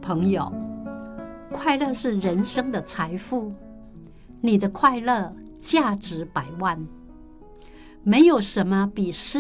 朋友，快乐是人生的财富，你的快乐价值100万。没有什么比